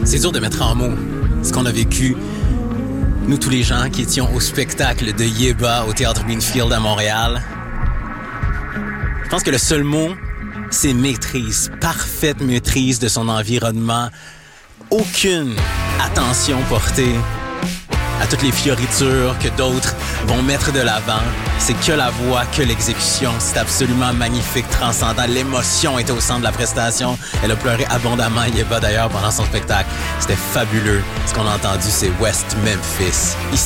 C'est dur de mettre en mots ce qu'on a vécu, nous tous les gens qui étions au spectacle de Yeba au Théâtre Greenfield à Montréal. Je pense que le seul mot, c'est maîtrise, parfaite maîtrise de son environnement. Aucune attention portée à toutes les fioritures que d'autres vont mettre de l'avant. C'est que la voix, que l'exécution. C'est absolument magnifique, transcendant. L'émotion était au centre de la prestation. Elle a pleuré abondamment, Yeba d'ailleurs, pendant son spectacle. C'était fabuleux. Ce qu'on a entendu, c'est West Memphis. Ici